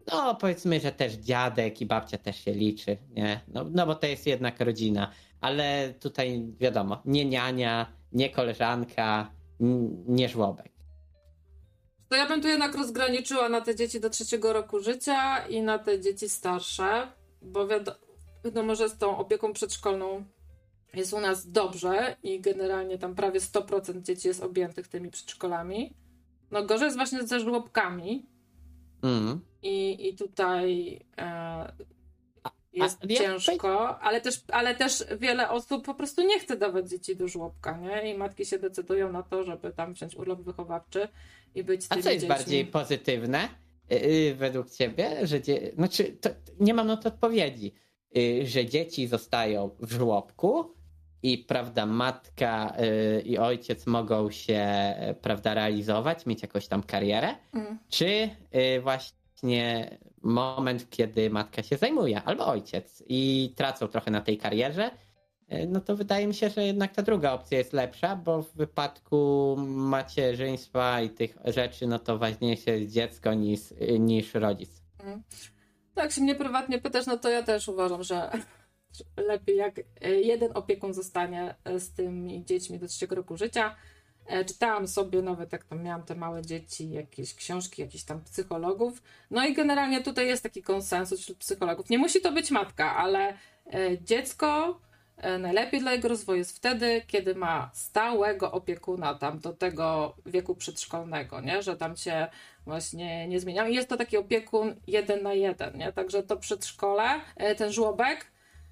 no powiedzmy, że też dziadek i babcia też się liczy, nie? No bo to jest jednak rodzina, ale tutaj wiadomo, nie niania, nie koleżanka, nie żłobek. To ja bym tu jednak rozgraniczyła na te dzieci do 3 roku życia i na te dzieci starsze, bo wiadomo, że z tą opieką przedszkolną jest u nas dobrze i generalnie tam prawie 100% dzieci jest objętych tymi przedszkolami. No gorzej jest właśnie ze żłobkami. I tutaj jest ciężko, ale też wiele osób po prostu nie chce dawać dzieci do żłobka, nie? I matki się decydują na to, żeby tam wziąć urlop wychowawczy i być z tymi dziećmi. A co jest dziećmi. bardziej pozytywne według ciebie? Że znaczy, to nie mam na to odpowiedzi. Że dzieci zostają w żłobku i prawda, matka i ojciec mogą się prawda, realizować, mieć jakąś tam karierę, czy właśnie moment, kiedy matka się zajmuje, albo ojciec i tracą trochę na tej karierze, no to wydaje mi się, że jednak ta druga opcja jest lepsza, bo w wypadku macierzyństwa i tych rzeczy, no to ważniejsze jest dziecko niż rodzic. Tak, się mnie prywatnie pytasz, no to ja też uważam, że lepiej jak jeden opiekun zostanie z tymi dziećmi do 3 roku życia. Czytałam sobie nawet, jak tam miałam te małe dzieci, jakieś książki, jakichś tam psychologów. No i generalnie tutaj jest taki konsensus wśród psychologów. Nie musi to być matka, ale dziecko najlepiej dla jego rozwoju jest wtedy, kiedy ma stałego opiekuna tam do tego wieku przedszkolnego, nie? Że tam się właśnie nie zmienia. I jest to taki opiekun 1 na 1, nie? Także to przedszkole, ten żłobek,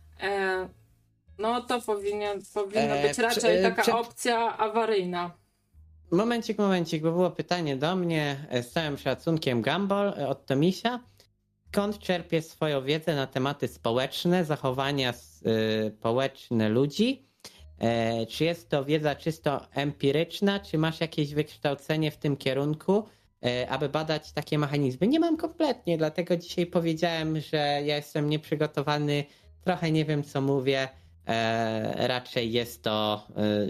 no to powinna być raczej taka opcja awaryjna. Momencik, bo było pytanie do mnie z całym szacunkiem Gumball od Tomisia. Skąd czerpie swoją wiedzę na tematy społeczne, zachowania społeczne ludzi? Czy jest to wiedza czysto empiryczna, czy masz jakieś wykształcenie w tym kierunku, aby badać takie mechanizmy? Nie mam kompletnie, dlatego dzisiaj powiedziałem, że ja jestem nieprzygotowany, trochę nie wiem co mówię, raczej jest to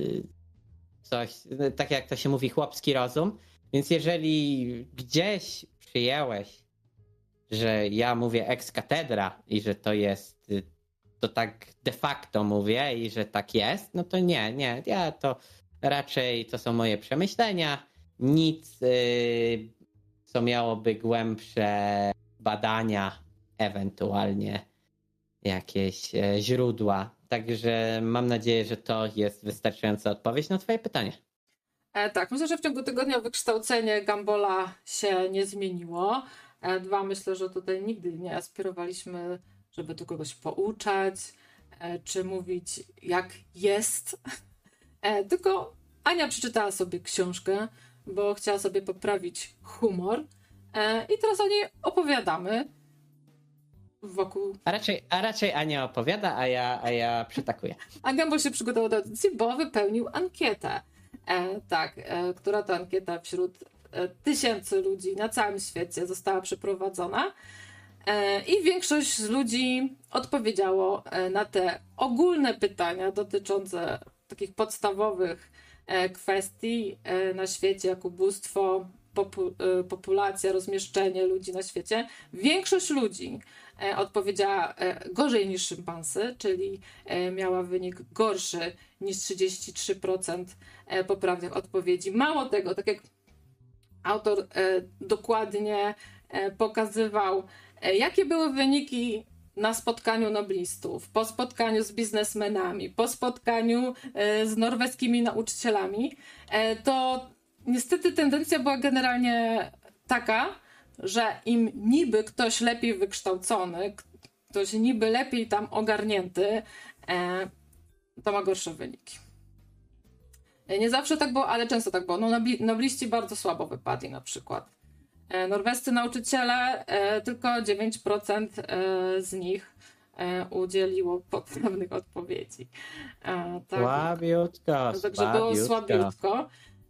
coś, tak jak to się mówi, chłopski rozum, więc jeżeli gdzieś przyjęłeś, że ja mówię ex cathedra i że to jest, to tak de facto mówię i że tak jest, no to nie, ja to raczej to są moje przemyślenia, nic co miałoby głębsze badania, ewentualnie jakieś źródła, także mam nadzieję, że to jest wystarczająca odpowiedź na twoje pytanie. Tak, myślę, że w ciągu tygodnia wykształcenie Gumbola się nie zmieniło. Myślę, że tutaj nigdy nie aspirowaliśmy, żeby tu kogoś pouczać, czy mówić jak jest. Tylko Ania przeczytała sobie książkę, bo chciała sobie poprawić humor i teraz o niej opowiadamy wokół... A raczej Ania opowiada, a ja przytakuję. A Gumball się przygotował do audycji, bo wypełnił ankietę. Która to ankieta wśród tysięcy ludzi na całym świecie została przeprowadzona i większość z ludzi odpowiedziało na te ogólne pytania dotyczące takich podstawowych kwestii na świecie, jak ubóstwo, populacja, rozmieszczenie ludzi na świecie. Większość ludzi odpowiedziała gorzej niż szympansy, czyli miała wynik gorszy niż 33% poprawnych odpowiedzi. Mało tego, tak jak autor dokładnie pokazywał, jakie były wyniki na spotkaniu noblistów, po spotkaniu z biznesmenami, po spotkaniu z norweskimi nauczycielami, to niestety tendencja była generalnie taka, że im niby ktoś lepiej wykształcony, ktoś niby lepiej tam ogarnięty, to ma gorsze wyniki. Nie zawsze tak było, ale często tak było. No, nobliści bardzo słabo wypadli na przykład. Norwescy nauczyciele, tylko 9% z nich udzieliło poprawnych odpowiedzi. Tak. Słabiutko. Także było słabiutko.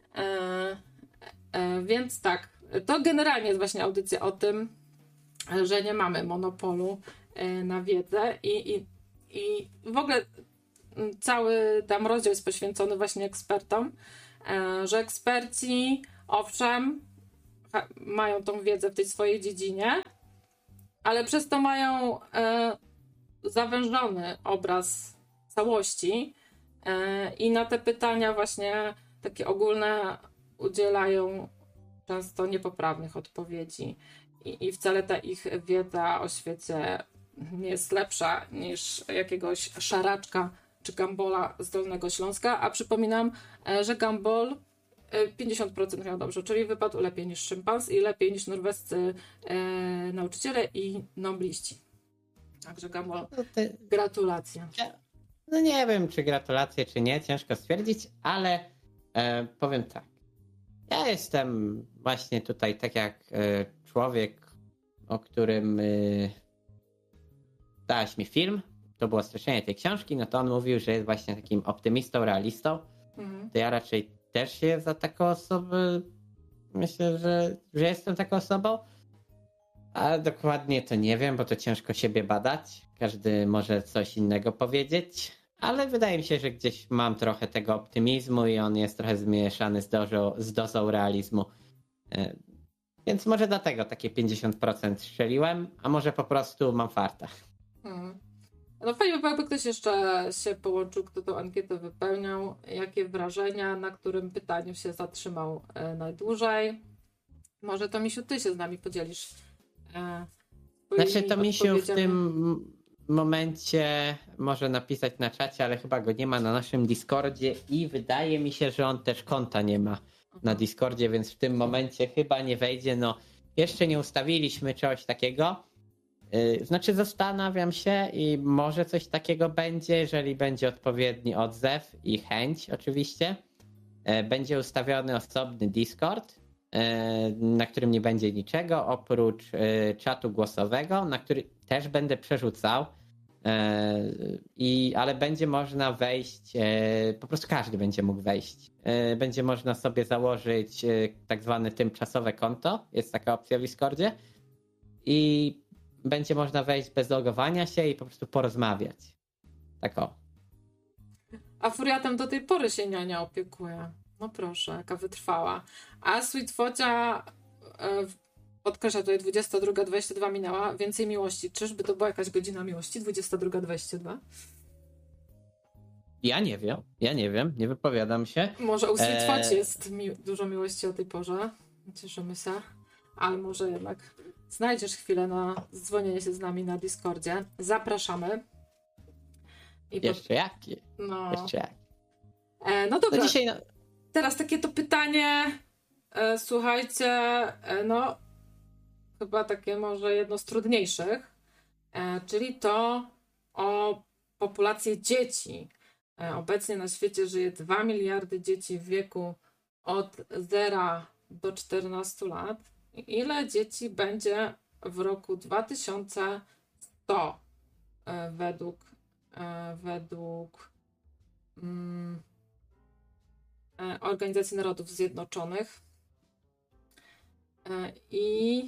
Więc tak, to generalnie jest właśnie audycja o tym, że nie mamy monopolu na wiedzę i w ogóle cały tam rozdział jest poświęcony właśnie ekspertom, że eksperci owszem mają tą wiedzę w tej swojej dziedzinie, ale przez to mają zawężony obraz całości i na te pytania właśnie takie ogólne udzielają często niepoprawnych odpowiedzi i wcale ta ich wiedza o świecie nie jest lepsza niż jakiegoś Szaraczka czy Gambola z Dolnego Śląska, a przypominam, że Gambol 50% miał dobrze, czyli wypadł lepiej niż szympans i lepiej niż norwescy nauczyciele i nobliści. Także Gambol, gratulacje. No nie wiem, czy gratulacje, czy nie, ciężko stwierdzić, ale powiem tak. Ja jestem właśnie tutaj tak jak człowiek, o którym dałaś mi film, to było streszczenie tej książki, no to on mówił, że jest właśnie takim optymistą, realistą. To ja raczej też się za taką osobę, myślę, że jestem taką osobą, ale dokładnie to nie wiem, bo to ciężko siebie badać. Każdy może coś innego powiedzieć, ale wydaje mi się, że gdzieś mam trochę tego optymizmu i on jest trochę zmieszany z dozą realizmu. Więc może dlatego takie 50% strzeliłem, a może po prostu mam farta. No fajnie by jakby ktoś jeszcze się połączył, kto tą ankietę wypełniał, jakie wrażenia, na którym pytaniu się zatrzymał najdłużej. Może to Misiu, ty się z nami podzielisz. Znaczy to Misiu w tym momencie może napisać na czacie, ale chyba go nie ma na naszym Discordzie i wydaje mi się, że on też konta nie ma na Discordzie, więc w tym momencie chyba nie wejdzie. No jeszcze nie ustawiliśmy czegoś takiego. Znaczy zastanawiam się i może coś takiego będzie, jeżeli będzie odpowiedni odzew i chęć oczywiście. Będzie ustawiony osobny Discord, na którym nie będzie niczego oprócz czatu głosowego, na który też będę przerzucał, ale będzie można wejść, po prostu każdy będzie mógł wejść. Będzie można sobie założyć tak zwane tymczasowe konto, jest taka opcja w Discordzie i będzie można wejść bez logowania się i po prostu porozmawiać. Tak o. A Furiatem do tej pory się niania opiekuje. No proszę, jaka wytrwała. A Sweetfocia podkreśla tutaj 22:22 minęła. Więcej miłości. Czyżby to była jakaś godzina miłości? 22:22? Ja nie wiem, nie wypowiadam się. Może u Sweetfoci jest dużo miłości o tej porze. Cieszymy się. Ale może jednak znajdziesz chwilę na dzwonienie się z nami na Discordzie. Zapraszamy. Jeszcze jakie? No. Jeszcze jakie? No dobra. To dzisiaj... Teraz takie to pytanie, słuchajcie, no chyba takie może jedno z trudniejszych, czyli to o populację dzieci. Obecnie na świecie żyje 2 miliardy dzieci w wieku od 0 do 14 lat. Ile dzieci będzie w roku 2100 według Organizacji Narodów Zjednoczonych i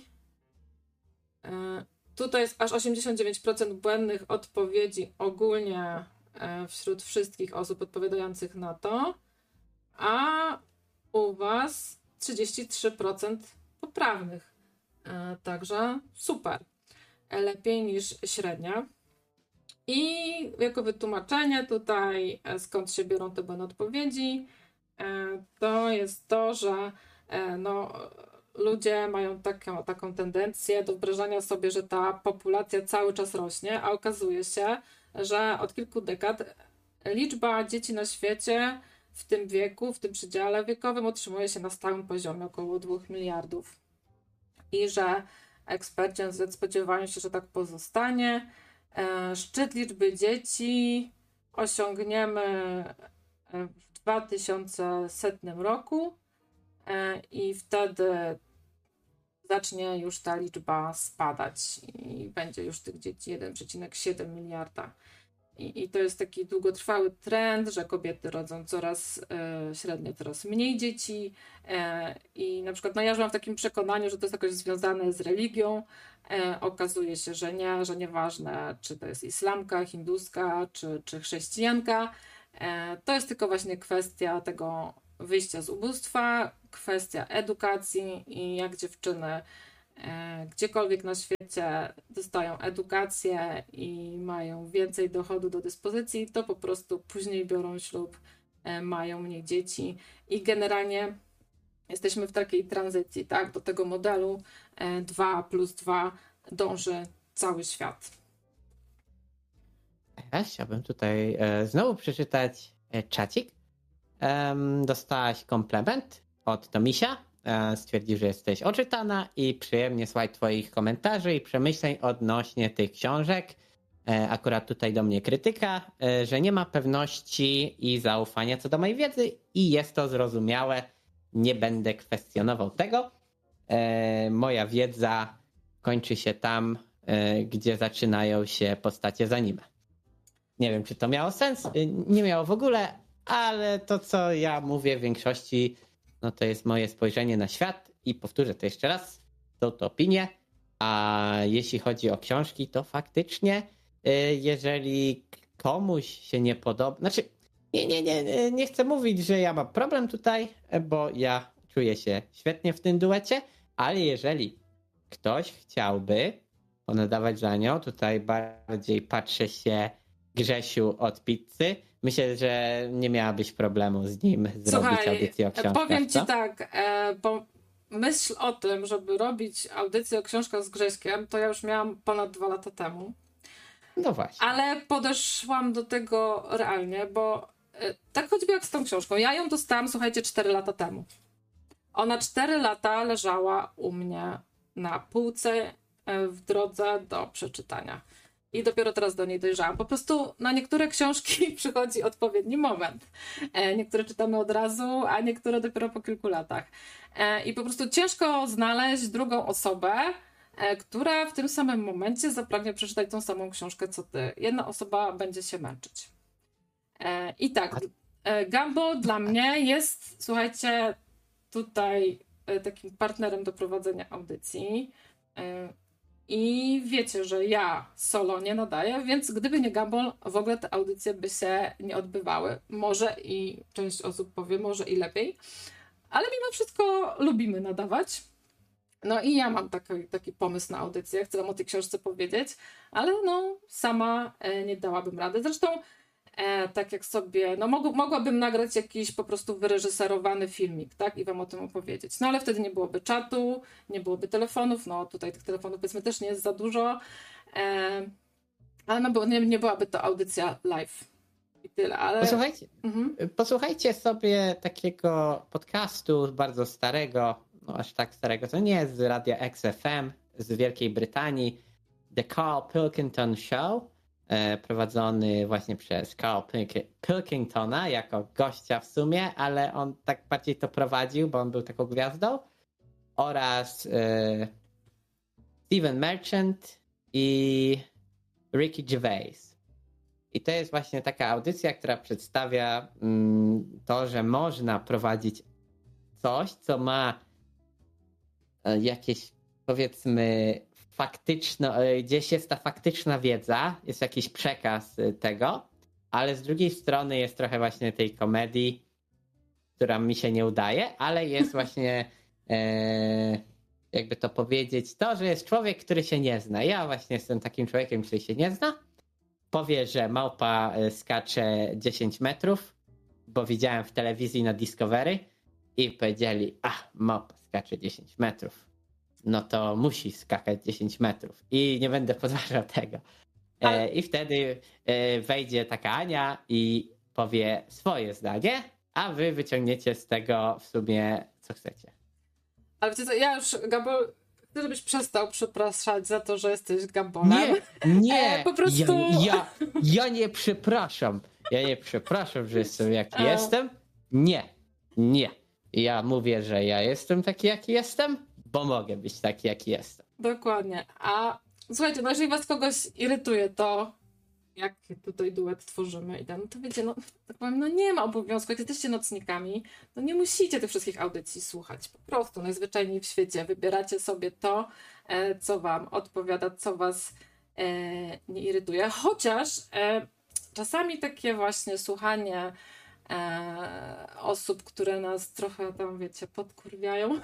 tutaj jest aż 89% błędnych odpowiedzi ogólnie wśród wszystkich osób odpowiadających na to, a u was 33% poprawnych. Także super. Lepiej niż średnia. I jako wytłumaczenie tutaj, skąd się biorą te błędne odpowiedzi, to jest to, że no, ludzie mają taką tendencję do wyobrażania sobie, że ta populacja cały czas rośnie, a okazuje się, że od kilku dekad liczba dzieci na świecie w tym wieku, w tym przedziale wiekowym utrzymuje się na stałym poziomie około 2 miliardów. I że eksperci NZ spodziewają się, że tak pozostanie. Szczyt liczby dzieci osiągniemy w 2100 roku i wtedy zacznie już ta liczba spadać i będzie już tych dzieci 1,7 miliarda. I to jest taki długotrwały trend, że kobiety rodzą średnio coraz mniej dzieci i na przykład ja żyłam w takim przekonaniu, że to jest jakoś związane z religią. Okazuje się, że nieważne, czy to jest islamka, hinduska, czy chrześcijanka. To jest tylko właśnie kwestia tego wyjścia z ubóstwa, kwestia edukacji i jak dziewczyny gdziekolwiek na świecie dostają edukację i mają więcej dochodu do dyspozycji, to po prostu później biorą ślub, mają mniej dzieci i generalnie jesteśmy w takiej tranzycji, tak, do tego modelu 2+2 dąży cały świat. Ja chciałbym tutaj znowu przeczytać czacik. Dostałaś komplement od Tomisia. Stwierdził, że jesteś oczytana i przyjemnie słuchać twoich komentarzy i przemyśleń odnośnie tych książek. Akurat tutaj do mnie krytyka, że nie ma pewności i zaufania co do mojej wiedzy i jest to zrozumiałe. Nie będę kwestionował tego. Moja wiedza kończy się tam, gdzie zaczynają się postacie z anime. Nie wiem, czy to miało sens. Nie miało w ogóle, ale to, co ja mówię w większości, no to jest moje spojrzenie na świat i powtórzę to jeszcze raz, są to opinie, a jeśli chodzi o książki, to faktycznie, jeżeli komuś się nie podoba, znaczy nie chcę mówić, że ja mam problem tutaj, bo ja czuję się świetnie w tym duecie, ale jeżeli ktoś chciałby ponadawać za nią, tutaj bardziej patrzę się Grzesiu od pizzy. Myślę, że nie miałabyś problemu z nim zrobić audycję o książkach. Powiem ci tak, bo myśl o tym, żeby robić audycję o książkach z Grześkiem, to ja już miałam ponad 2 lata temu. No właśnie. Ale podeszłam do tego realnie, bo tak choćby jak z tą książką. Ja ją dostałam, słuchajcie, 4 lata temu. Ona 4 lata leżała u mnie na półce w drodze do przeczytania. I dopiero teraz do niej dojrzałam. Po prostu na niektóre książki przychodzi odpowiedni moment. Niektóre czytamy od razu, a niektóre dopiero po kilku latach. I po prostu ciężko znaleźć drugą osobę, która w tym samym momencie zapragnie przeczytać tą samą książkę co ty. Jedna osoba będzie się męczyć. I tak, Gumball dla mnie jest, słuchajcie, tutaj takim partnerem do prowadzenia audycji. I wiecie, że ja solo nie nadaję, więc gdyby nie Gumball, w ogóle te audycje by się nie odbywały. Może i część osób powie, może i lepiej, ale mimo wszystko lubimy nadawać. No i ja mam taki pomysł na audycję, chcę wam o tej książce powiedzieć, ale no sama nie dałabym rady. Zresztą tak jak sobie, no mogłabym nagrać jakiś po prostu wyreżyserowany filmik, tak, i wam o tym opowiedzieć. No ale wtedy nie byłoby czatu, nie byłoby telefonów, no tutaj tych telefonów powiedzmy też nie jest za dużo, ale no, nie byłaby to audycja live i tyle, ale... Posłuchajcie sobie takiego podcastu bardzo starego, no aż tak starego, to nie jest z radia XFM z Wielkiej Brytanii, The Carl Pilkington Show, prowadzony właśnie przez Carl Pilkingtona jako gościa w sumie, ale on tak bardziej to prowadził, bo on był taką gwiazdą, oraz Stephen Merchant i Ricky Gervais. I to jest właśnie taka audycja, która przedstawia to, że można prowadzić coś, co ma jakieś, powiedzmy, gdzieś jest ta faktyczna wiedza, jest jakiś przekaz tego, ale z drugiej strony jest trochę właśnie tej komedii, która mi się nie udaje, ale jest właśnie jakby to powiedzieć, to, że jest człowiek, który się nie zna. Ja właśnie jestem takim człowiekiem, który się nie zna. Powie, że małpa skacze 10 metrów, bo widziałem w telewizji na Discovery i powiedzieli, małpa skacze 10 metrów. No to musi skakać 10 metrów. I nie będę podważał tego. I wtedy wejdzie taka Ania i powie swoje zdanie, a wy wyciągniecie z tego w sumie co chcecie. Ale wiecie co, ja już, Gabol, chcę, żebyś przestał przepraszać za to, że jesteś Gambolem. Nie, po prostu... ja nie przepraszam. Ja nie przepraszam, że jestem jaki jestem. Nie. Ja mówię, że ja jestem taki, jaki jestem, bo mogę być taki, jaki jestem. Dokładnie. A słuchajcie, no jeżeli was kogoś irytuje to, jak tutaj duet tworzymy i no to wiecie, no tak powiem, no nie ma obowiązku, jak jesteście nocnikami, no nie musicie tych wszystkich audycji słuchać. Po prostu najzwyczajniej w świecie wybieracie sobie to, co wam odpowiada, co was nie irytuje. Chociaż czasami takie właśnie słuchanie osób, które nas trochę tam, wiecie, podkurwiają,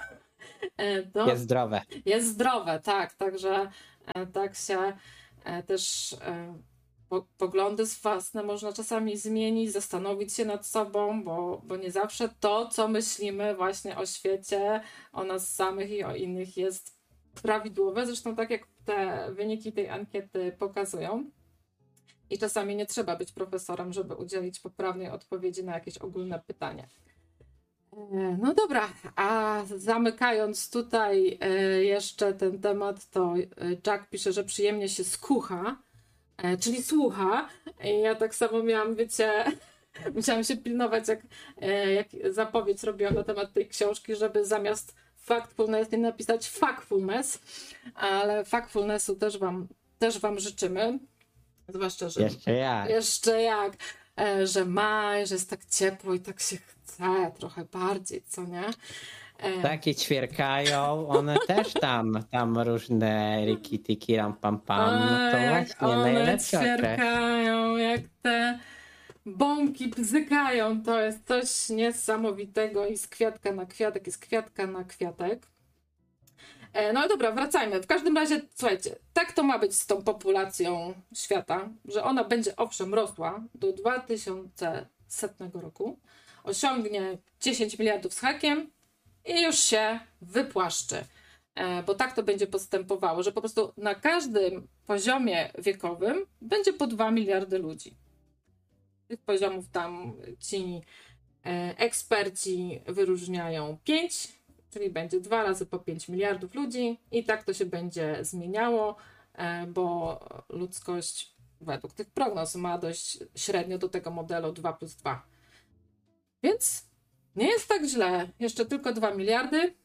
Jest zdrowe. Jest zdrowe, tak. Także tak się też poglądy własne można czasami zmienić, zastanowić się nad sobą, bo nie zawsze to, co myślimy właśnie o świecie, o nas samych i o innych jest prawidłowe. Zresztą tak jak te wyniki tej ankiety pokazują. I czasami nie trzeba być profesorem, żeby udzielić poprawnej odpowiedzi na jakieś ogólne pytanie. No dobra, a zamykając tutaj jeszcze ten temat, to Jack pisze, że przyjemnie się skucha, czyli słucha. I ja tak samo miałam, wiecie, musiałam się pilnować, jak zapowiedź robiłam na temat tej książki, żeby zamiast factfulness nie napisać fuckfulness, ale fuckfulnessu też wam życzymy. Zwłaszcza, że jeszcze jak, że maj, że jest tak ciepło i tak się chce trochę bardziej, co nie? Takie ćwierkają, one też tam różne riki-tiki, ram-pam-pam, no to właśnie najlepsze. One ćwierkają, jak te bombki bzykają, to jest coś niesamowitego i z kwiatka na kwiatek, jest kwiatka na kwiatek. No dobra, wracajmy. W każdym razie, słuchajcie, tak to ma być z tą populacją świata, że ona będzie owszem rosła do 2100 roku, osiągnie 10 miliardów z hakiem i już się wypłaszczy. Bo tak to będzie postępowało, że po prostu na każdym poziomie wiekowym będzie po 2 miliardy ludzi. Tych poziomów tam ci eksperci wyróżniają 5, czyli będzie 2 razy po 5 miliardów ludzi i tak to się będzie zmieniało, bo ludzkość według tych prognoz ma dość średnio do tego modelu 2+2. Więc nie jest tak źle. Jeszcze tylko 2 miliardy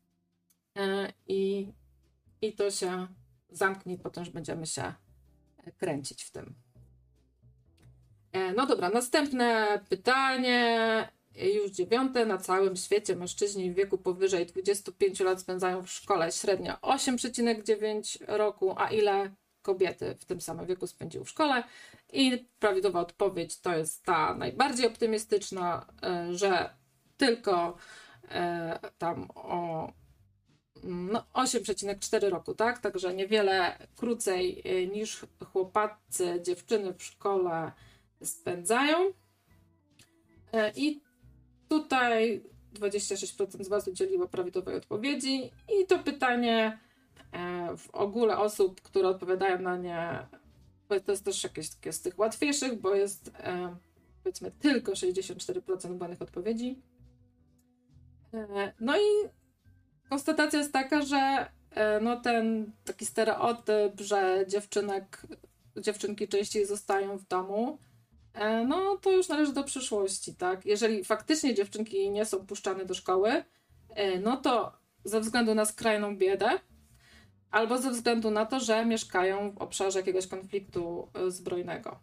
i to się zamknie, potem już będziemy się kręcić w tym. No dobra, następne pytanie. Już 9. Na całym świecie mężczyźni w wieku powyżej 25 lat spędzają w szkole średnio 8,9 roku, a ile kobiety w tym samym wieku spędziły w szkole? I prawidłowa odpowiedź to jest ta najbardziej optymistyczna, że tylko tam o 8,4 roku, tak? Także niewiele krócej niż chłopacy, dziewczyny w szkole spędzają. I tutaj 26% z Was udzieliło prawidłowej odpowiedzi i to pytanie w ogóle osób, które odpowiadają na nie, to jest też jakieś takie z tych łatwiejszych, bo jest powiedzmy tylko 64% błędnych odpowiedzi. No i konstatacja jest taka, że no ten taki stereotyp, że dziewczynki częściej zostają w domu, no to już należy do przyszłości, tak? Jeżeli faktycznie dziewczynki nie są puszczane do szkoły, no to ze względu na skrajną biedę, albo ze względu na to, że mieszkają w obszarze jakiegoś konfliktu zbrojnego.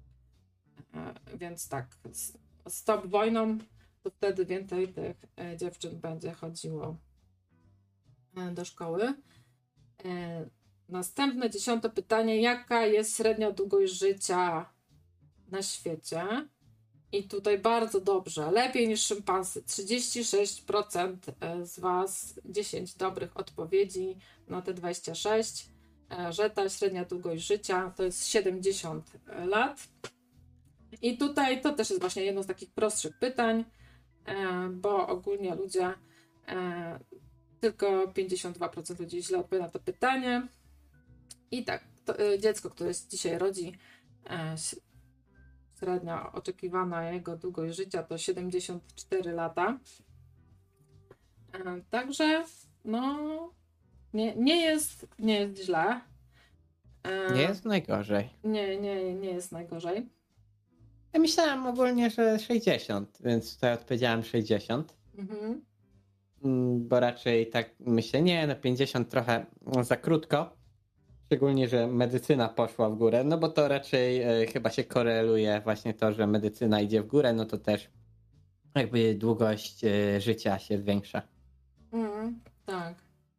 Więc tak, stop wojną, to wtedy więcej tych dziewczyn będzie chodziło do szkoły. Następne 10. pytanie. Jaka jest średnia długość życia na świecie? I tutaj bardzo dobrze, lepiej niż szympansy. 36% z Was, 10 dobrych odpowiedzi na te 26, że ta średnia długość życia to jest 70 lat. I tutaj to też jest właśnie jedno z takich prostszych pytań, bo ogólnie ludzie, tylko 52% ludzi źle odpowie na to pytanie. I tak, dziecko, które się dzisiaj rodzi, średnia oczekiwana jego długość życia to 74 lata. Także no nie jest źle. Nie jest najgorzej. Nie jest najgorzej. Ja myślałem ogólnie, że 60, więc tutaj odpowiedziałem 60. Mhm. Bo raczej tak myślę, 50 trochę za krótko. Szczególnie, że medycyna poszła w górę, no bo to raczej chyba się koreluje właśnie to, że medycyna idzie w górę, no to też jakby długość życia się zwiększa. Tak.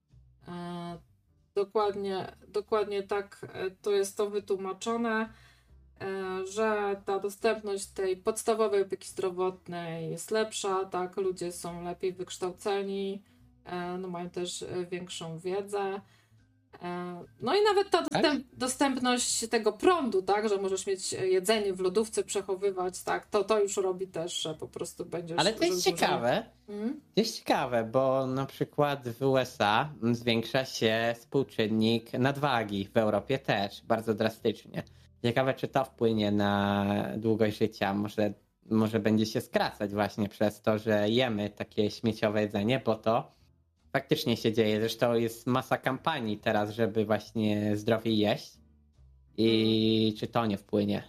Dokładnie tak to jest to wytłumaczone, że ta dostępność tej podstawowej opieki zdrowotnej jest lepsza, tak, ludzie są lepiej wykształceni, no mają też większą wiedzę. No i nawet ta dostępność tego prądu, tak, że możesz mieć jedzenie w lodówce, przechowywać, tak, to już robi też, że po prostu będziesz... Ale to jest ciekawe, to jest ciekawe, bo na przykład w USA zwiększa się współczynnik nadwagi, w Europie też bardzo drastycznie. Ciekawe, czy to wpłynie na długość życia, może będzie się skracać właśnie przez to, że jemy takie śmieciowe jedzenie, bo to faktycznie się dzieje. Zresztą jest masa kampanii teraz, żeby właśnie zdrowiej jeść. I czy to nie wpłynie?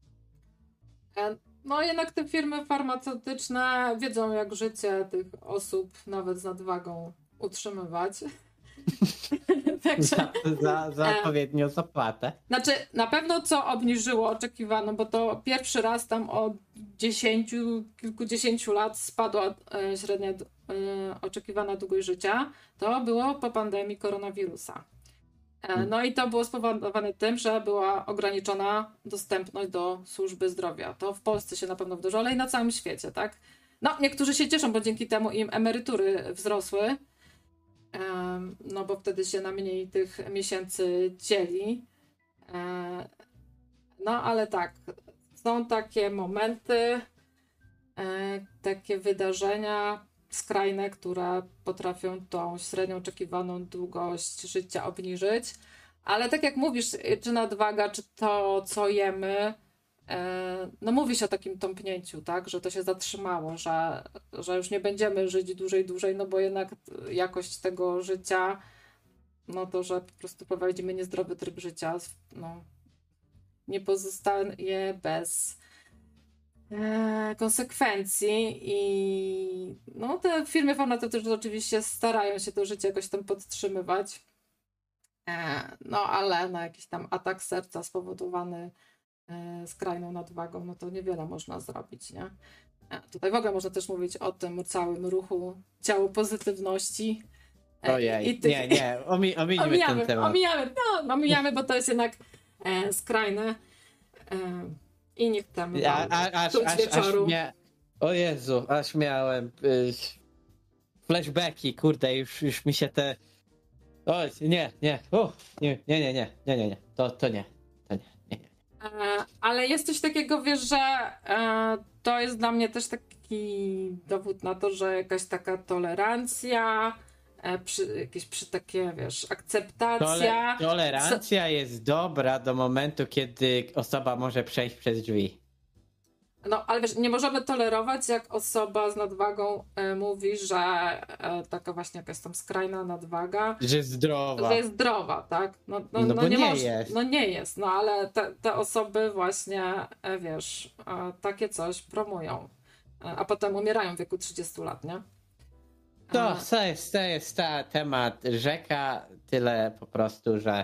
No jednak te firmy farmaceutyczne wiedzą, jak życie tych osób nawet z nadwagą utrzymywać. Także... za odpowiednią zapłatę. Znaczy, na pewno co obniżyło oczekiwano, bo to pierwszy raz tam od kilkudziesięciu lat spadła średnia oczekiwana długość życia, to było po pandemii koronawirusa. No i to było spowodowane tym, że była ograniczona dostępność do służby zdrowia. To w Polsce się na pewno wdrożyło, ale i na całym świecie, tak? No, niektórzy się cieszą, bo dzięki temu im emerytury wzrosły, no bo wtedy się na mniej tych miesięcy dzieli. No, ale tak, są takie momenty, takie wydarzenia skrajne, które potrafią tą średnią oczekiwaną długość życia obniżyć. Ale tak jak mówisz, czy nadwaga, czy to, co jemy, no mówi się o takim tąpnięciu, tak, że to się zatrzymało, że już nie będziemy żyć dłużej, no bo jednak jakość tego życia, no to, że po prostu prowadzimy niezdrowy tryb życia, no, nie pozostaje bez konsekwencji i no te firmy farmaceutyczne oczywiście starają się to życie jakoś tam podtrzymywać, no ale na jakiś tam atak serca spowodowany skrajną nadwagą, no to niewiele można zrobić, nie? Tutaj w ogóle można też mówić o tym całym ruchu ciało pozytywności. Ojej, nie, omijmy ten temat. Omijamy, bo to jest jednak skrajne. I niech tam aż o Jezu, aż miałem flashbacki, kurde, już mi się te... O, nie, to nie. Ale jest coś takiego, wiesz, że to jest dla mnie też taki dowód na to, że jakaś taka tolerancja, takie, wiesz, akceptacja. Tolerancja jest dobra do momentu, kiedy osoba może przejść przez drzwi. No, ale wiesz, nie możemy tolerować, jak osoba z nadwagą mówi, że taka właśnie jakaś tam skrajna nadwaga. Że jest zdrowa. Że jest zdrowa, tak? No nie jest. No nie jest, no ale te osoby właśnie, wiesz, takie coś promują. A potem umierają w wieku 30 lat, nie? To jest temat rzeka, tyle po prostu, że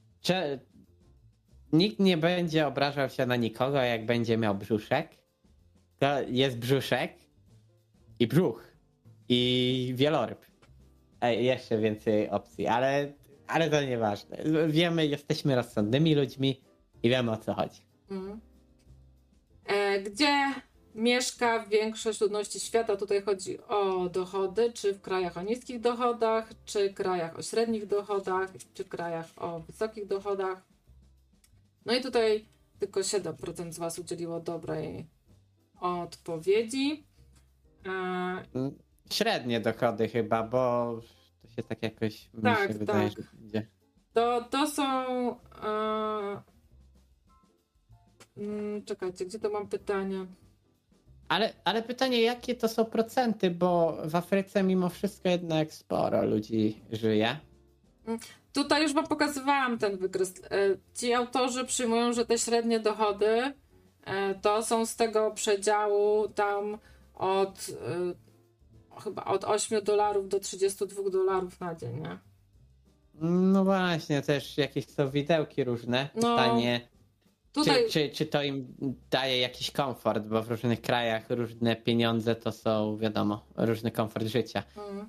nikt nie będzie obrażał się na nikogo, jak będzie miał brzuszek. To jest brzuszek i brzuch i wieloryb. Jeszcze więcej opcji, ale to nieważne. Wiemy, jesteśmy rozsądnymi ludźmi i wiemy, o co chodzi. Gdzie mieszka większość ludności świata? Tutaj chodzi o dochody, czy w krajach o niskich dochodach, czy krajach o średnich dochodach, czy krajach o wysokich dochodach. No i tutaj tylko 7% z Was udzieliło dobrej odpowiedzi. Średnie dochody chyba, bo to się tak jakoś mi się wydaje, że będzie. To są... czekajcie, gdzie to mam pytanie? Ale pytanie, jakie to są procenty, bo w Afryce mimo wszystko jednak sporo ludzi żyje. Tutaj już wam pokazywałam ten wykres. Ci autorzy przyjmują, że te średnie dochody to są z tego przedziału tam chyba od $8 do $32 na dzień, nie? No właśnie, też jakieś są widełki różne. Pytanie, tutaj... czy to im daje jakiś komfort, bo w różnych krajach różne pieniądze to są, wiadomo, różny komfort życia.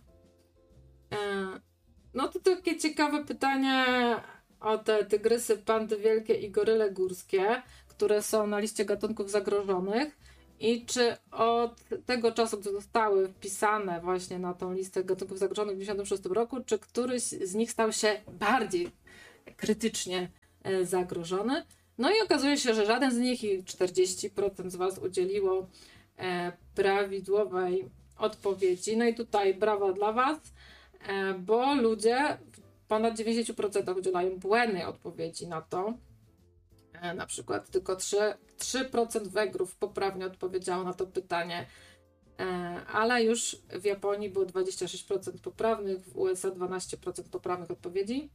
No to takie ciekawe pytanie o te tygrysy, pandy wielkie i goryle górskie, które są na liście gatunków zagrożonych. i czy od tego czasu, gdy zostały wpisane właśnie na tą listę gatunków zagrożonych w 1996 roku, czy któryś z nich stał się bardziej krytycznie zagrożony. No i okazuje się, że żaden z nich i 40% z Was udzieliło prawidłowej odpowiedzi. No i tutaj brawa dla Was, bo ludzie w ponad 90% udzielają błędnej odpowiedzi na to. Na przykład tylko 3% Węgrów poprawnie odpowiedziało na to pytanie, ale już w Japonii było 26% poprawnych, w USA 12% poprawnych odpowiedzi.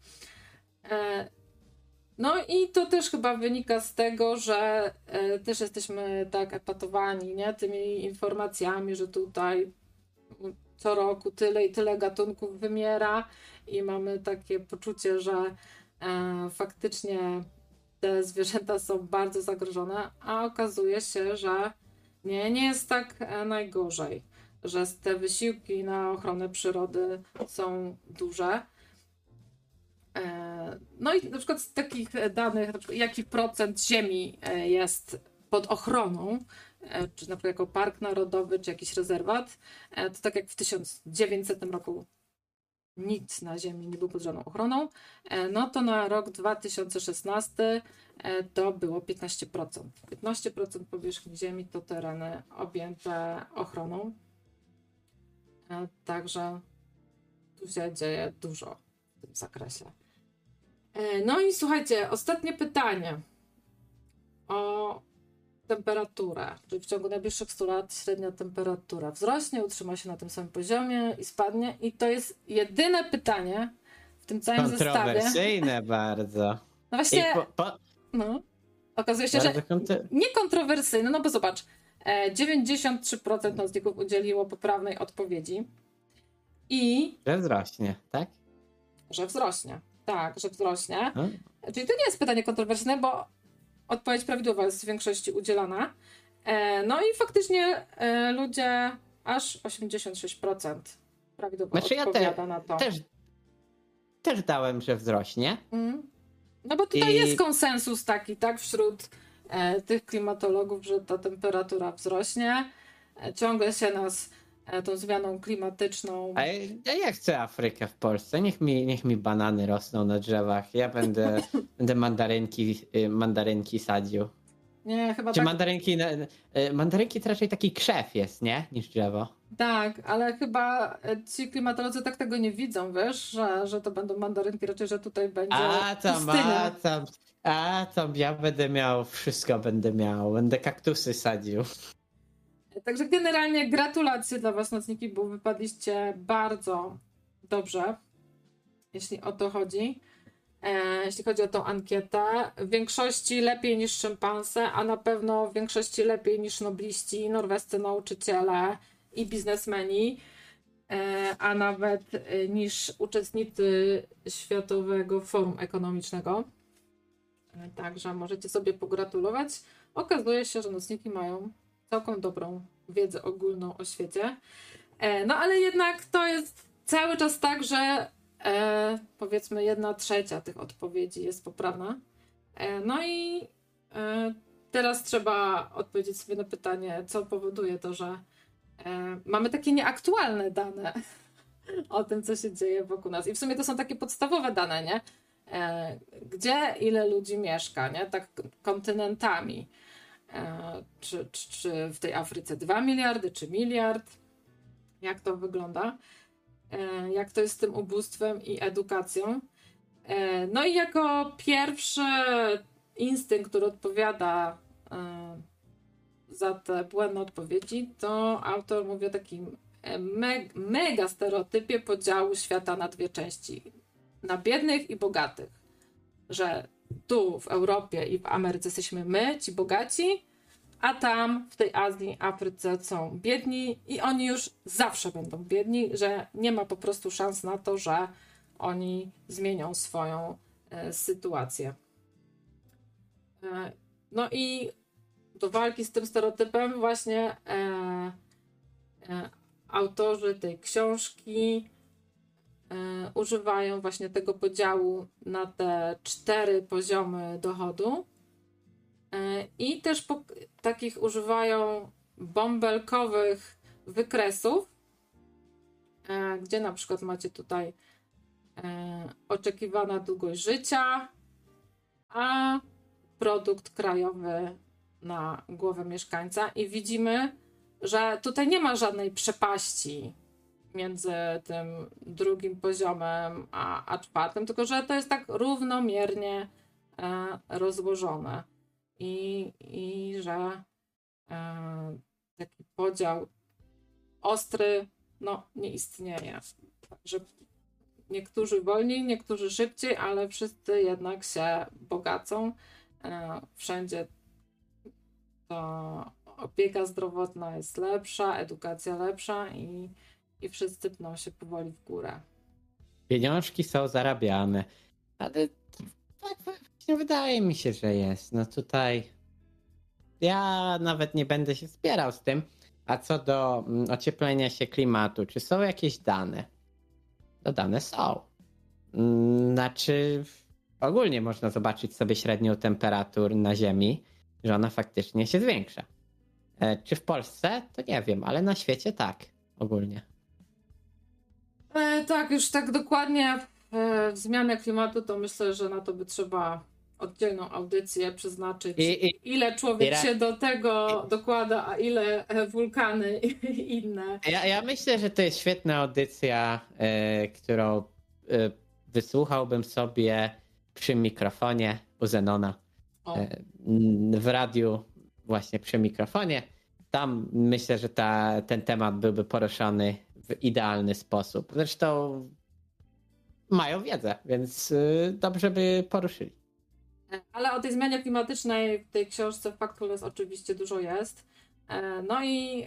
No i to też chyba wynika z tego, że też jesteśmy tak epatowani, nie? Tymi informacjami, że tutaj co roku tyle i tyle gatunków wymiera i mamy takie poczucie, że faktycznie te zwierzęta są bardzo zagrożone, a okazuje się, że nie jest tak najgorzej, że te wysiłki na ochronę przyrody są duże. No i na przykład z takich danych, na przykład jaki procent ziemi jest pod ochroną, czy na przykład jako park narodowy, czy jakiś rezerwat, to tak jak w 1900 roku nic na ziemi nie był pod żadną ochroną, no to na rok 2016 to było 15%. 15% powierzchni ziemi to tereny objęte ochroną. Także tu się dzieje dużo w tym zakresie. No i słuchajcie, ostatnie pytanie o temperaturę. Czyli w ciągu najbliższych 100 lat średnia temperatura wzrośnie, utrzyma się na tym samym poziomie i spadnie. I to jest jedyne pytanie w tym całym zestawie. Kontrowersyjne bardzo. No właśnie, no, okazuje się, że niekontrowersyjne, no bo zobacz, 93% nocników udzieliło poprawnej odpowiedzi i... Że wzrośnie, tak? Że wzrośnie, tak, że wzrośnie. Czyli to nie jest pytanie kontrowersyjne, bo odpowiedź prawidłowa jest w większości udzielana. No i faktycznie ludzie, aż 86% prawidłowo odpowiada na to. Też dałem, że wzrośnie. No bo tutaj jest konsensus taki, tak, wśród tych klimatologów, że ta temperatura wzrośnie. Ciągle się nas tą zmianą klimatyczną... A ja chcę Afrykę w Polsce. Niech mi banany rosną na drzewach. Ja będę mandarynki sadził. Nie, chyba Czy tak... mandarynki to raczej taki krzew jest, nie? Niż drzewo. Tak, ale chyba ci klimatolodzy tak tego nie widzą, wiesz, że to będą mandarynki, raczej, że tutaj będzie pustynia. Ja wszystko będę miał. Będę kaktusy sadził. Także generalnie gratulacje dla Was, nocniki, bo wypadliście bardzo dobrze, jeśli o to chodzi. Jeśli chodzi o tą ankietę, w większości lepiej niż szympanse, a na pewno w większości lepiej niż nobliści, norwescy nauczyciele i biznesmeni, a nawet niż uczestnicy Światowego Forum Ekonomicznego. Także możecie sobie pogratulować. Okazuje się, że nocniki mają całkiem dobrą wiedzę ogólną o świecie. No ale jednak to jest cały czas tak, że powiedzmy 1/3 tych odpowiedzi jest poprawna. No i teraz trzeba odpowiedzieć sobie na pytanie, co powoduje to, że mamy takie nieaktualne dane o tym, co się dzieje wokół nas. I w sumie to są takie podstawowe dane, nie? Gdzie ile ludzi mieszka, nie? Tak kontynentami. Czy w tej Afryce 2 miliardy, czy miliard? Jak to wygląda? Jak to jest z tym ubóstwem i edukacją? No i jako pierwszy instynkt, który odpowiada za te błędne odpowiedzi, to autor mówi o takim mega stereotypie podziału świata na dwie części. Na biednych i bogatych. Że tu w Europie i w Ameryce jesteśmy my, ci bogaci, a tam w tej Azji, Afryce są biedni i oni już zawsze będą biedni, że nie ma po prostu szans na to, że oni zmienią swoją sytuację. No i do walki z tym stereotypem właśnie autorzy tej książki używają właśnie tego podziału na te 4 poziomy dochodu i też takich używają bąbelkowych wykresów, gdzie na przykład macie tutaj oczekiwana długość życia, a produkt krajowy na głowę mieszkańca i widzimy, że tutaj nie ma żadnej przepaści między tym drugim poziomem a czwartym, tylko że to jest tak równomiernie rozłożone i że taki podział ostry nie istnieje. Także niektórzy wolniej, niektórzy szybciej, ale wszyscy jednak się bogacą. Wszędzie to opieka zdrowotna jest lepsza, edukacja lepsza i wszyscy pną się powoli w górę. Pieniążki są zarabiane, ale tak właśnie wydaje mi się, że jest. No tutaj ja nawet nie będę się spierał z tym. A co do ocieplenia się klimatu, czy są jakieś dane? No dane są. Znaczy ogólnie można zobaczyć sobie średnią temperatur na Ziemi, że ona faktycznie się zwiększa. Czy w Polsce? To nie wiem, ale na świecie tak, ogólnie. Tak, już tak dokładnie w zmianę klimatu to myślę, że na to by trzeba oddzielną audycję przeznaczyć. Ile człowiek się do tego dokłada, a ile wulkany i inne. Ja myślę, że to jest świetna audycja, którą wysłuchałbym sobie przy mikrofonie u Zenona. W radiu właśnie przy mikrofonie. Tam myślę, że ten temat byłby poruszony w idealny sposób. Zresztą mają wiedzę, więc dobrze by poruszyli. Ale o tej zmianie klimatycznej w tej książce Factfulness oczywiście dużo jest. No i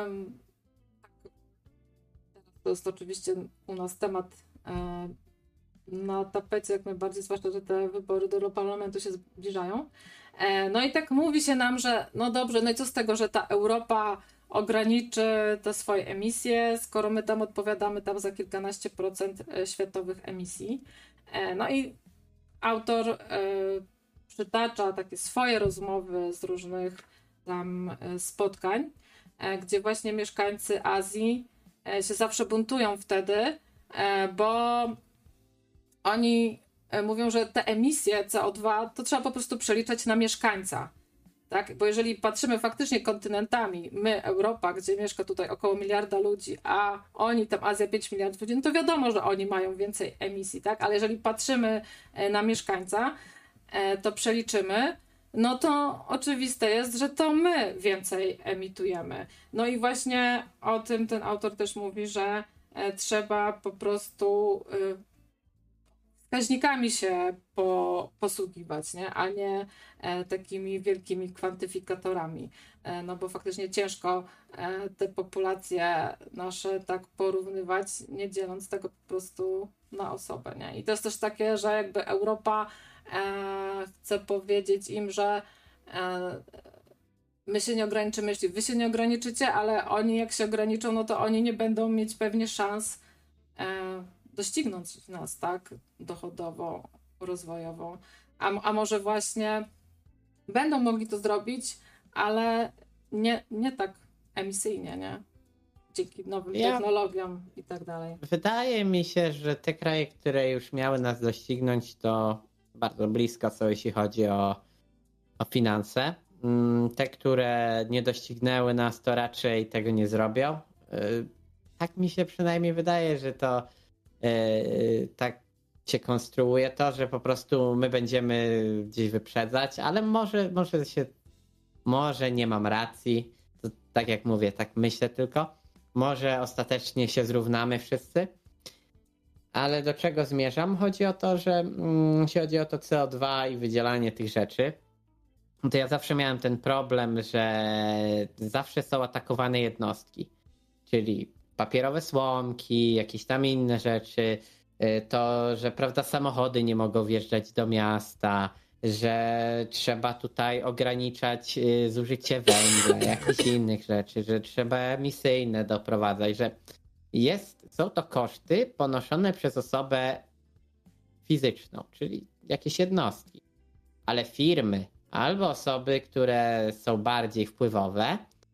to jest oczywiście u nas temat na tapecie jak najbardziej, zwłaszcza, że te wybory do Europarlamentu się zbliżają. No i tak mówi się nam, że no dobrze, no i co z tego, że ta Europa ograniczy te swoje emisje, skoro my tam odpowiadamy tam za kilkanaście procent światowych emisji. No i autor przytacza takie swoje rozmowy z różnych tam spotkań, gdzie właśnie mieszkańcy Azji się zawsze buntują wtedy, bo oni mówią, że te emisje CO2 to trzeba po prostu przeliczać na mieszkańca. Tak? Bo jeżeli patrzymy faktycznie kontynentami, my, Europa, gdzie mieszka tutaj około 1 miliarda ludzi, a oni, tam Azja 5 miliardów ludzi, no to wiadomo, że oni mają więcej emisji, tak? Ale jeżeli patrzymy na mieszkańca, to przeliczymy, no to oczywiste jest, że to my więcej emitujemy. No i właśnie o tym ten autor też mówi, że trzeba po prostu wskaźnikami się posługiwać, nie? A nie takimi wielkimi kwantyfikatorami. No bo faktycznie ciężko te populacje nasze tak porównywać, nie dzieląc tego po prostu na osobę, nie? I to jest też takie, że jakby Europa chce powiedzieć im, że my się nie ograniczymy, jeśli wy się nie ograniczycie, ale oni jak się ograniczą, no to oni nie będą mieć pewnie szans doścignąć nas, tak, dochodowo, rozwojowo, a może właśnie będą mogli to zrobić, ale nie tak emisyjnie, nie? Dzięki nowym technologiom i tak dalej. Wydaje mi się, że te kraje, które już miały nas doścignąć, to bardzo blisko są, jeśli chodzi o finanse. Te, które nie doścignęły nas, to raczej tego nie zrobią. Tak mi się przynajmniej wydaje, że to tak się konstruuje to, że po prostu my będziemy gdzieś wyprzedzać, ale może nie mam racji, to tak jak mówię, tak myślę tylko, może ostatecznie się zrównamy wszyscy, ale do czego zmierzam? Chodzi o to, że jeśli chodzi o to CO2 i wydzielanie tych rzeczy, to ja zawsze miałem ten problem, że zawsze są atakowane jednostki, czyli papierowe słomki, jakieś tam inne rzeczy, to, że prawda, samochody nie mogą wjeżdżać do miasta, że trzeba tutaj ograniczać zużycie węgla, jakichś innych rzeczy, że trzeba emisyjne doprowadzać, że są to koszty ponoszone przez osobę fizyczną, czyli jakieś jednostki, ale firmy albo osoby, które są bardziej wpływowe,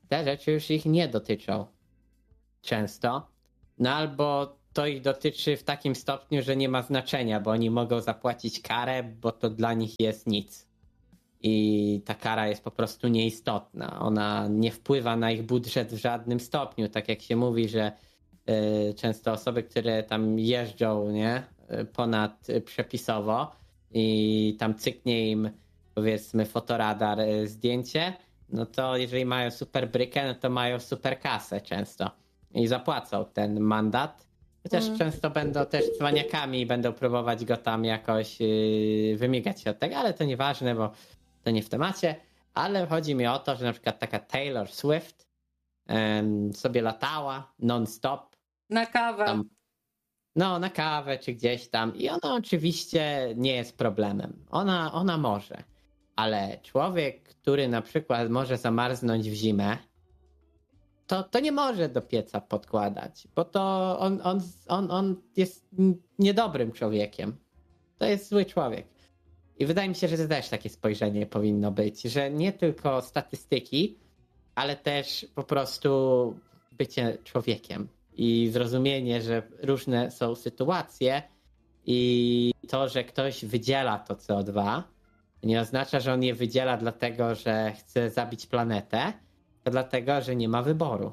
te rzeczy już ich nie dotyczą często. No albo to ich dotyczy w takim stopniu, że nie ma znaczenia, bo oni mogą zapłacić karę, bo to dla nich jest nic. I ta kara jest po prostu nieistotna. Ona nie wpływa na ich budżet w żadnym stopniu. Tak jak się mówi, że często osoby, które tam jeżdżą, nie, ponad przepisowo i tam cyknie im, powiedzmy, fotoradar zdjęcie, no to jeżeli mają super brykę, no to mają super kasę często i zapłacą ten mandat. Chociaż często będą też cwaniakami i będą próbować go tam jakoś wymigać się od tego, ale to nieważne, bo to nie w temacie. Ale chodzi mi o to, że na przykład taka Taylor Swift sobie latała non-stop. Na kawę. Tam, no, na kawę czy gdzieś tam. I ona oczywiście nie jest problemem. Ona może. Ale człowiek, który na przykład może zamarznąć w zimę, to nie może do pieca podkładać, bo to on jest niedobrym człowiekiem. To jest zły człowiek. I wydaje mi się, że to też takie spojrzenie powinno być, że nie tylko statystyki, ale też po prostu bycie człowiekiem i zrozumienie, że różne są sytuacje i to, że ktoś wydziela to CO2, nie oznacza, że on je wydziela dlatego, że chce zabić planetę, to dlatego, że nie ma wyboru.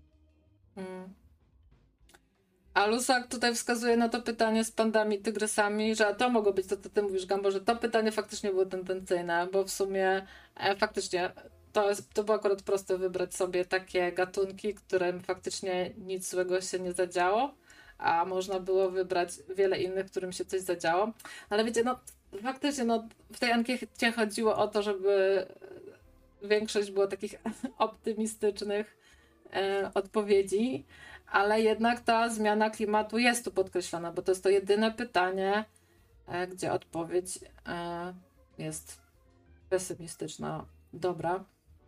A Lusak tutaj wskazuje na to pytanie z pandami, tygrysami, że to mogło być to, co ty mówisz, Gambo, że to pytanie faktycznie było tendencyjne, bo w sumie faktycznie to było akurat proste wybrać sobie takie gatunki, którym faktycznie nic złego się nie zadziało, a można było wybrać wiele innych, którym się coś zadziało. Ale wiecie, no faktycznie w tej ankiecie chodziło o to, żeby większość było takich optymistycznych odpowiedzi, ale jednak ta zmiana klimatu jest tu podkreślona, bo to jest to jedyne pytanie, gdzie odpowiedź jest pesymistyczna. Dobra.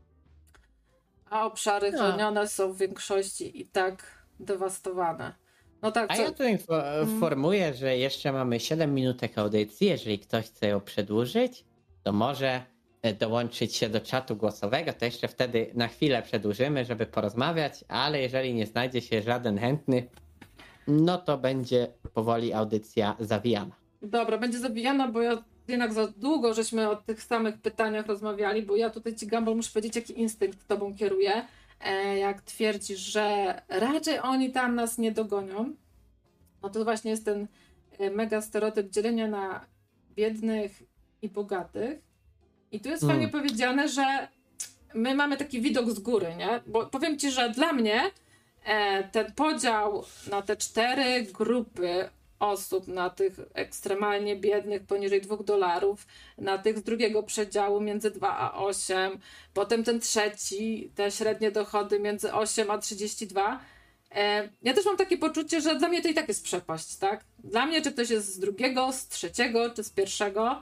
A obszary chronione są w większości i tak dewastowane. No tak, A ja tu informuję, że jeszcze mamy 7 minutek audycji. Jeżeli ktoś chce ją przedłużyć, to może dołączyć się do czatu głosowego, to jeszcze wtedy na chwilę przedłużymy, żeby porozmawiać, ale jeżeli nie znajdzie się żaden chętny, no to będzie powoli audycja zawijana. Dobra, będzie zawijana, bo ja jednak za długo żeśmy o tych samych pytaniach rozmawiali, bo ja tutaj ci, Gumball, muszę powiedzieć, jaki instynkt tobą kieruje, jak twierdzisz, że raczej oni tam nas nie dogonią. No to właśnie jest ten mega stereotyp dzielenia na biednych i bogatych. I tu jest fajnie powiedziane, że my mamy taki widok z góry, nie? Bo powiem ci, że dla mnie ten podział na te 4 grupy osób, na tych ekstremalnie biednych poniżej $2, na tych z drugiego przedziału między 2 a 8, potem ten trzeci, te średnie dochody między 8 a 32. Ja też mam takie poczucie, że dla mnie to i tak jest przepaść, tak? Dla mnie, czy ktoś jest z drugiego, z trzeciego, czy z pierwszego,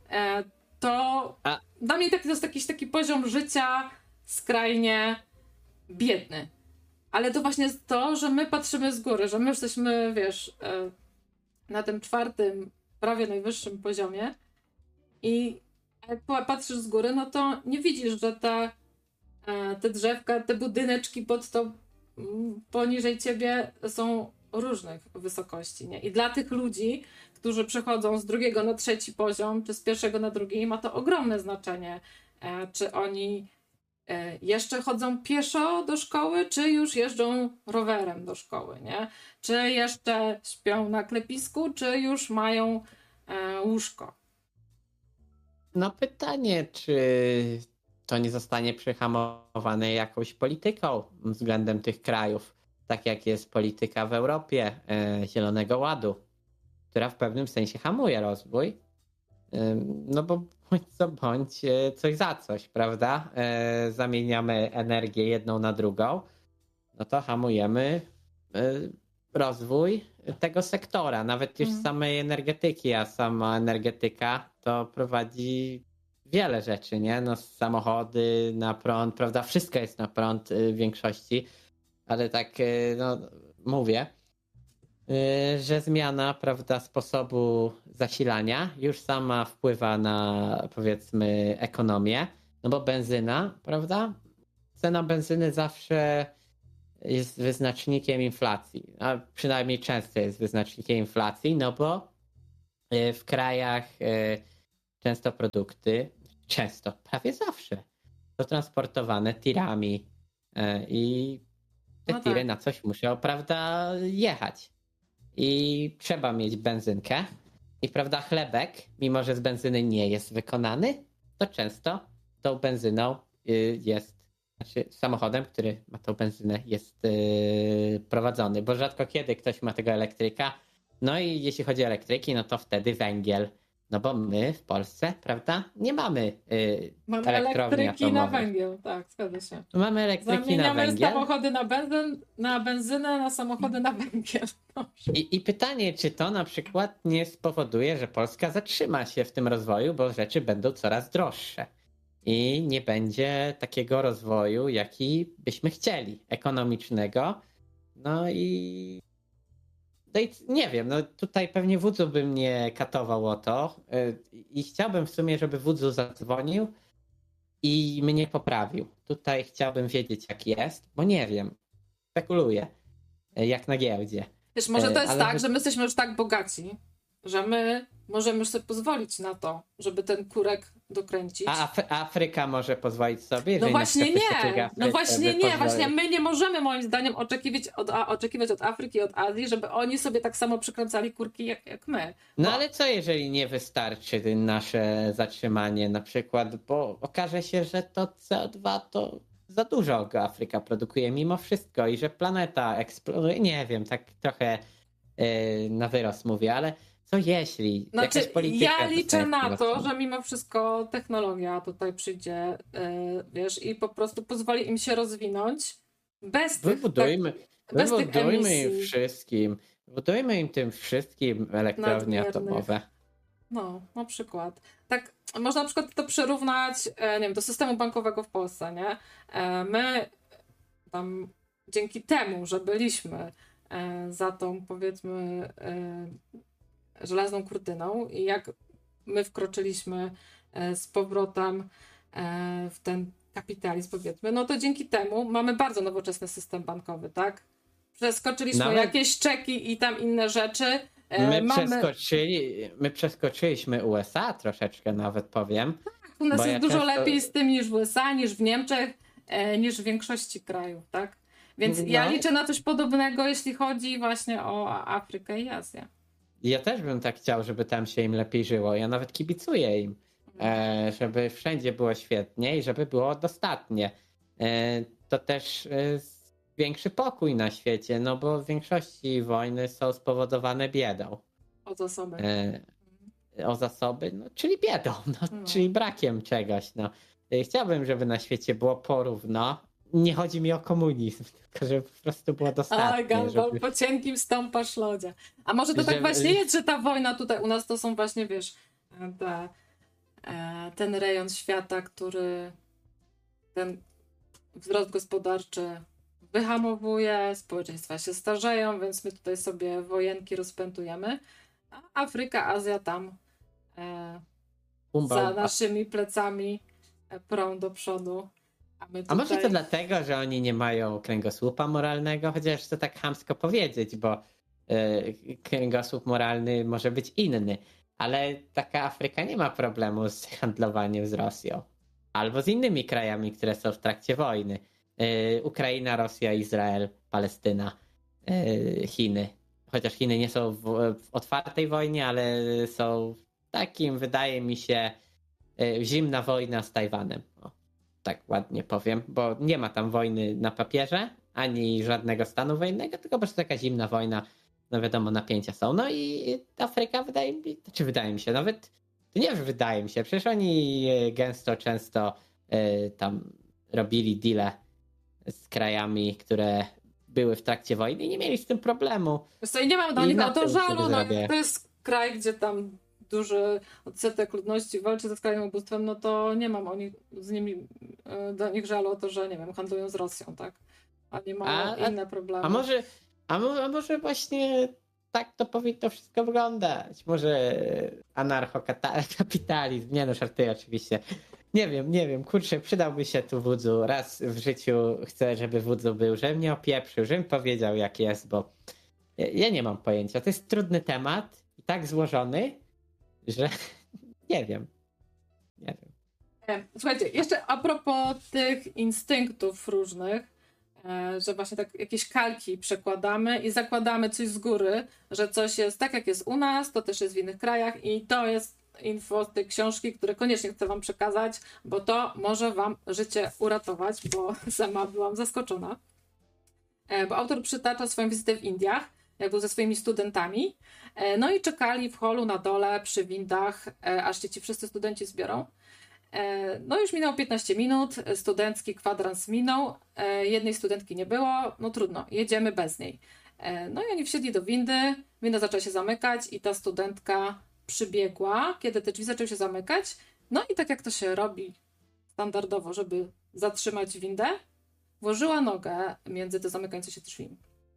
to dla mnie to jest jakiś taki poziom życia skrajnie biedny. Ale to właśnie jest to, że my patrzymy z góry, że my jesteśmy, wiesz, na tym 4., prawie najwyższym poziomie i jak patrzysz z góry, no to nie widzisz, że te drzewka, te budyneczki poniżej ciebie są różnych wysokości, nie? I dla tych ludzi, którzy przechodzą z 2. na 3. poziom, czy z 1. na 2., ma to ogromne znaczenie. Czy oni jeszcze chodzą pieszo do szkoły, czy już jeżdżą rowerem do szkoły, nie? Czy jeszcze śpią na klepisku, czy już mają łóżko. No pytanie, czy to nie zostanie przyhamowane jakąś polityką względem tych krajów, tak jak jest polityka w Europie Zielonego Ładu, która w pewnym sensie hamuje rozwój, no bo bądź co bądź coś za coś, prawda? Zamieniamy energię jedną na drugą, no to hamujemy rozwój tego sektora, nawet już samej energetyki, a sama energetyka to prowadzi wiele rzeczy, nie? No samochody na prąd, prawda? Wszystko jest na prąd w większości, ale tak, no mówię, że zmiana, prawda, sposobu zasilania już sama wpływa na, powiedzmy, ekonomię, no bo benzyna, prawda, cena benzyny zawsze jest wyznacznikiem inflacji, a przynajmniej często jest wyznacznikiem inflacji, no bo w krajach często produkty, prawie zawsze są transportowane tirami i te tiry na coś muszą, prawda, jechać. I trzeba mieć benzynkę i, prawda, chlebek, mimo że z benzyny nie jest wykonany, to często tą benzyną jest, samochodem, który ma tą benzynę, jest prowadzony, bo rzadko kiedy ktoś ma tego elektryka. No i jeśli chodzi o elektryki, no to wtedy węgiel. No bo my w Polsce, prawda, nie mamy elektrowni elektryki na atomowych. węgiel, tak, zgadza się. Mamy elektryki na Zamieniamy węgiel. samochody na benzynę, na samochody na węgiel. I pytanie, czy to na przykład nie spowoduje, że Polska zatrzyma się w tym rozwoju, bo rzeczy będą coraz droższe. I nie będzie takiego rozwoju, jaki byśmy chcieli, ekonomicznego. No i nie wiem, no tutaj pewnie Wudzu by mnie katował o to i chciałbym w sumie, żeby Wudzu zadzwonił i mnie poprawił. Tutaj chciałbym wiedzieć, jak jest, bo nie wiem, spekuluję, jak na giełdzie. Wiesz, może to jest tak, że my jesteśmy już tak bogaci, że my możemy już sobie pozwolić na to, żeby ten kurek dokręcić. A Afryka może pozwolić sobie? No właśnie nie. No właśnie nie. Właśnie my nie możemy, moim zdaniem, oczekiwać od Afryki i od Azji, żeby oni sobie tak samo przykręcali kurki jak my. No ale co, jeżeli nie wystarczy nasze zatrzymanie na przykład, bo okaże się, że to CO2 to za dużo go Afryka produkuje mimo wszystko i że planeta eksploduje. Nie wiem, tak trochę na wyrost mówię, ale co jeśli jakaś polityka... Ja liczę na to, że mimo wszystko technologia tutaj przyjdzie, wiesz, i po prostu pozwoli im się rozwinąć bez tych... Wybudujmy im wszystkim. Wybudujmy im tym wszystkim elektrownie atomowe. No, na przykład. Tak, można na przykład to przyrównać, nie wiem, do systemu bankowego w Polsce, nie? My tam dzięki temu, że byliśmy za tą, powiedzmy, żelazną kurtyną i jak my wkroczyliśmy z powrotem w ten kapitalizm, powiedzmy, no to dzięki temu mamy bardzo nowoczesny system bankowy, tak? Przeskoczyliśmy jakieś czeki i tam inne rzeczy. My przeskoczyliśmy USA troszeczkę nawet, powiem. Tak, u nas jest dużo lepiej z tym niż w USA, niż w Niemczech, niż w większości krajów, tak? Więc ja liczę na coś podobnego, jeśli chodzi właśnie o Afrykę i Azję. Ja też bym tak chciał, żeby tam się im lepiej żyło. Ja nawet kibicuję im, żeby wszędzie było świetnie i żeby było dostatnie. To też większy pokój na świecie, no bo w większości wojny są spowodowane biedą. O zasoby. O zasoby, no, czyli biedą, czyli brakiem czegoś. No. Chciałbym, żeby na świecie było porówno. Nie chodzi mi o komunizm, tylko żeby po prostu było dostatnie. Gumball, po cienkim stąpasz lodzie. A może to tak właśnie jest, że ta wojna tutaj u nas to są właśnie, wiesz, ten rejon świata, który ten wzrost gospodarczy wyhamowuje, społeczeństwa się starzeją, więc my tutaj sobie wojenki rozpętujemy, a Afryka, Azja tam za naszymi plecami prą do przodu. A może to dlatego, że oni nie mają kręgosłupa moralnego? Chociaż to tak chamsko powiedzieć, bo kręgosłup moralny może być inny. Ale taka Afryka nie ma problemu z handlowaniem z Rosją. Albo z innymi krajami, które są w trakcie wojny. Ukraina, Rosja, Izrael, Palestyna, Chiny. Chociaż Chiny nie są w otwartej wojnie, ale są takim, wydaje mi się, zimna wojna z Tajwanem. O, tak ładnie powiem, bo nie ma tam wojny na papierze, ani żadnego stanu wojennego, tylko po prostu taka zimna wojna, no wiadomo, napięcia są. No i Afryka wydaje mi się, nawet, to nie wiem, wydaje mi się, przecież oni często tam robili deale z krajami, które były w trakcie wojny i nie mieli z tym problemu. I nie mam do nich o to żalu, no, to jest kraj, gdzie tam duży odsetek ludności walczy ze skrajnym ubóstwem, no to nie mam do nich żalu o to, że nie wiem, handlują z Rosją, tak? A nie mają inne problemy. A może właśnie tak to powinno wszystko wyglądać. Może anarchokapitalizm, nie no, żartuję oczywiście. Nie wiem, kurczę, przydałby się tu wódzu. Raz w życiu chcę, żeby wódzu był, żeby mnie opieprzył, żeby mi powiedział jak jest, bo ja nie mam pojęcia. To jest trudny temat i tak złożony, że nie wiem. Słuchajcie, jeszcze a propos tych instynktów różnych, że właśnie tak jakieś kalki przekładamy i zakładamy coś z góry, że coś jest tak jak jest u nas, to też jest w innych krajach i to jest info z tej książki, które koniecznie chcę wam przekazać, bo to może wam życie uratować, bo sama byłam zaskoczona. Bo autor przytacza swoją wizytę w Indiach, jak był ze swoimi studentami, no i czekali w holu na dole przy windach, aż się ci wszyscy studenci zbiorą. No już minęło 15 minut, studencki kwadrans minął, jednej studentki nie było, no trudno, jedziemy bez niej. No i oni wsiedli do windy, winda zaczęła się zamykać i ta studentka przybiegła, kiedy te drzwi zaczęły się zamykać, no i tak jak to się robi standardowo, żeby zatrzymać windę, włożyła nogę między te zamykające się drzwi.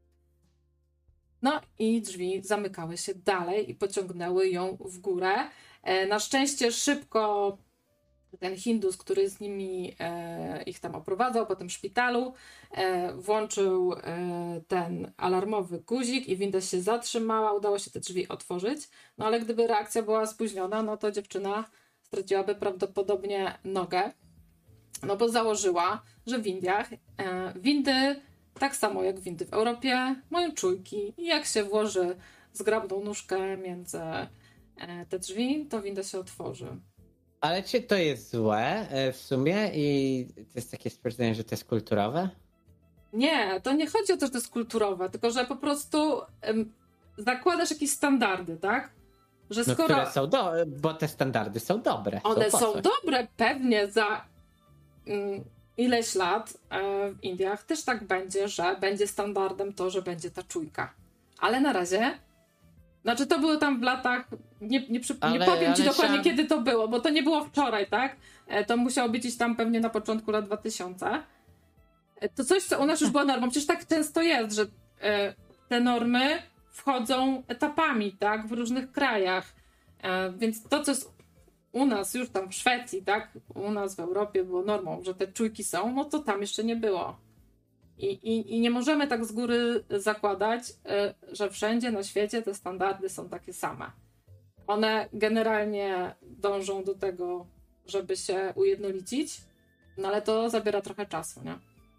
No i drzwi zamykały się dalej i pociągnęły ją w górę. Na szczęście szybko ten Hindus, który z nimi ich tam oprowadzał po tym szpitalu, włączył ten alarmowy guzik i winda się zatrzymała, udało się te drzwi otworzyć. No ale gdyby reakcja była spóźniona, no to dziewczyna straciłaby prawdopodobnie nogę, no bo założyła, że w Indiach windy, tak samo jak windy w Europie, mają czujki i jak się włoży zgrabną nóżkę między te drzwi, to winda się otworzy. Ale czy to jest złe w sumie i to jest takie stwierdzenie, że to jest kulturowe? Nie, to nie chodzi o to, że to jest kulturowe, tylko że po prostu zakładasz jakieś standardy, tak? Że skoro... które są bo te standardy są dobre. One są dobre pewnie za ileś lat w Indiach też tak będzie, że będzie standardem to, że będzie ta czujka. Ale na razie... Znaczy to było tam w latach, nie powiem ci dokładnie kiedy to było, bo to nie było wczoraj, tak? To musiało być gdzieś tam pewnie na początku lat 2000. To coś, co u nas już było normą. Przecież tak często jest, że te normy wchodzą etapami, tak? W różnych krajach. Więc to, co jest u nas już tam w Szwecji, tak? U nas w Europie było normą, że te czujki są, no to tam jeszcze nie było. I nie możemy tak z góry zakładać, że wszędzie na świecie te standardy są takie same. One generalnie dążą do tego, żeby się ujednolicić, no ale to zabiera trochę czasu, nie?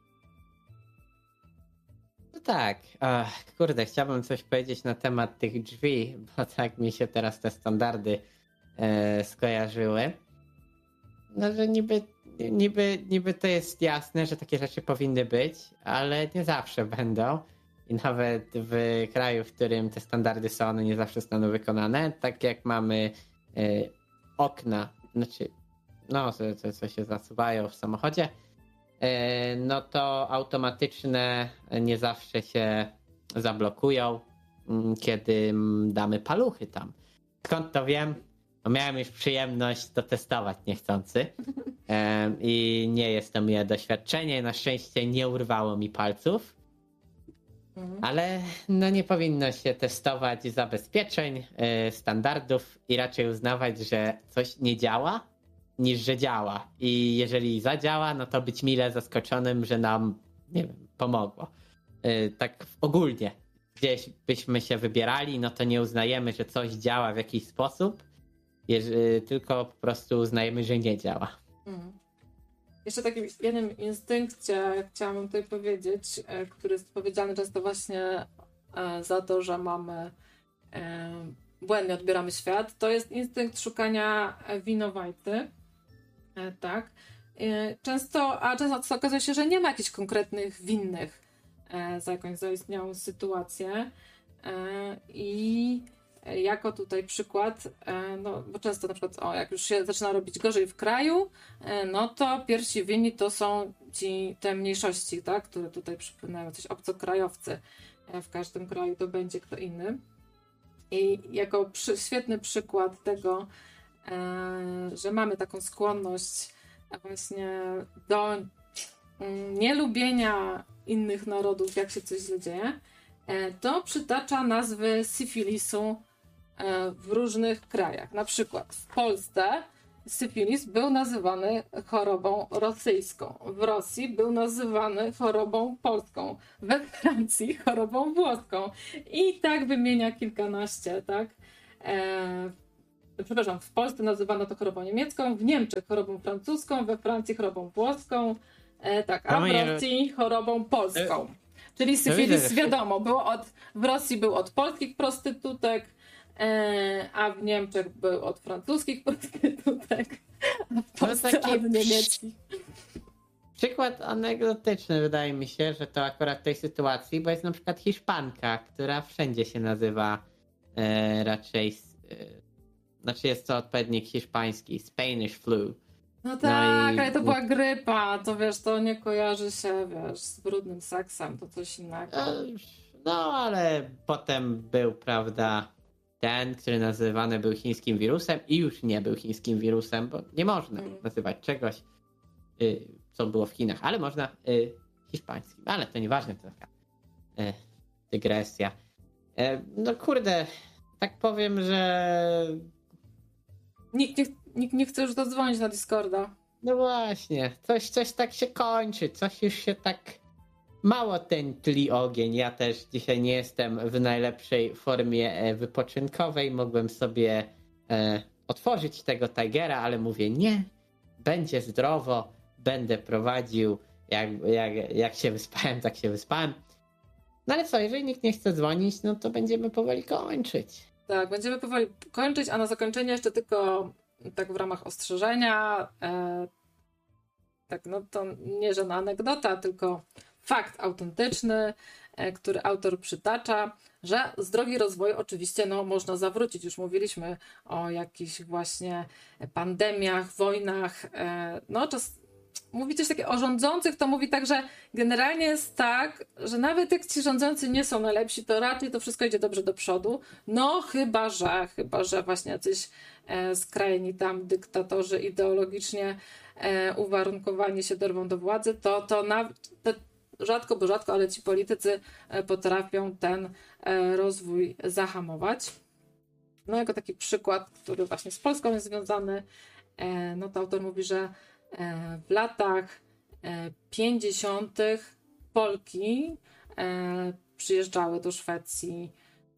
No tak. Kurde, chciałbym coś powiedzieć na temat tych drzwi, bo tak mi się teraz te standardy skojarzyły. No, że niby to jest jasne, że takie rzeczy powinny być, ale nie zawsze będą. I nawet w kraju, w którym te standardy są, one nie zawsze zostaną wykonane. Tak jak mamy okna, znaczy, no, co się zasuwają w samochodzie, no to automatyczne nie zawsze się zablokują, kiedy damy paluchy tam. Skąd to wiem? No miałem już przyjemność to testować niechcący i nie jest to moje doświadczenie. Na szczęście nie urwało mi palców, ale no nie powinno się testować zabezpieczeń, standardów i raczej uznawać, że coś nie działa, niż że działa. I jeżeli zadziała, no to być mile zaskoczonym, że nam, nie wiem, pomogło. Tak ogólnie. Gdzieś byśmy się wybierali, no to nie uznajemy, że coś działa w jakiś sposób, tylko po prostu uznajemy, że nie działa. Jeszcze takim jednym instynkcie chciałam tutaj powiedzieć, który jest odpowiedzialny często właśnie za to, że mamy błędnie odbieramy świat, to jest instynkt szukania winowajcy. Tak. Często okazuje się, że nie ma jakichś konkretnych winnych za jakąś zaistniałą sytuację i jako tutaj przykład, no bo często na przykład, jak już się zaczyna robić gorzej w kraju, no to pierwsi winni to są te mniejszości, tak, które tutaj przypominają, coś obcokrajowcy. W każdym kraju to będzie kto inny. I jako świetny przykład tego, że mamy taką skłonność właśnie do nielubienia innych narodów, jak się coś źle dzieje, to przytacza nazwy syfilisu w różnych krajach. Na przykład w Polsce syfilis był nazywany chorobą rosyjską, w Rosji był nazywany chorobą polską, we Francji chorobą włoską i tak wymienia kilkanaście, tak? Przepraszam, w Polsce nazywano to chorobą niemiecką, w Niemczech chorobą francuską, we Francji chorobą włoską, tak, a w Rosji chorobą polską. Czyli syfilis, wiadomo, w Rosji był od polskich prostytutek, a w Niemczech był od francuskich prostytutek, a w Polsce od niemieckich. Przykład anegdotyczny wydaje mi się, że to akurat w tej sytuacji, bo jest na przykład Hiszpanka, która wszędzie się nazywa raczej, znaczy jest to odpowiednik hiszpański, Spanish flu. No tak, ale to była grypa, to wiesz, to nie kojarzy się, wiesz, z brudnym seksem, to coś innego. No, ale potem był, prawda, ten, który nazywany był chińskim wirusem i już nie był chińskim wirusem, bo nie można nazywać czegoś, co było w Chinach, ale można hiszpańskim, ale to nieważne, to taka dygresja. No kurde, tak powiem, że Nikt nie chce już zadzwonić na Discorda. no właśnie, coś tak się kończy, coś już się tak mało ten tli ogień. Ja też dzisiaj nie jestem w najlepszej formie wypoczynkowej. Mogłem sobie otworzyć tego Tigera, ale mówię nie, będzie zdrowo, będę prowadził. Jak się wyspałem, tak się wyspałem. No ale co, jeżeli nikt nie chce dzwonić, no to będziemy powoli kończyć. Tak, będziemy powoli kończyć, a na zakończenie jeszcze tylko tak w ramach ostrzeżenia, tak no to nie żadna anegdota, tylko fakt autentyczny, który autor przytacza, że z drogi rozwoju oczywiście no, można zawrócić. Już mówiliśmy o jakichś właśnie pandemiach, wojnach. No, mówi coś takiego o rządzących, to mówi tak, że generalnie jest tak, że nawet jak ci rządzący nie są najlepsi, to raczej to wszystko idzie dobrze do przodu. No chyba, że właśnie jacyś skrajni tam dyktatorzy ideologicznie uwarunkowani się dorwą do władzy, to rzadko, bo rzadko, ale ci politycy potrafią ten rozwój zahamować. No jako taki przykład, który właśnie z Polską jest związany, no to autor mówi, że w latach 50. Polki przyjeżdżały do Szwecji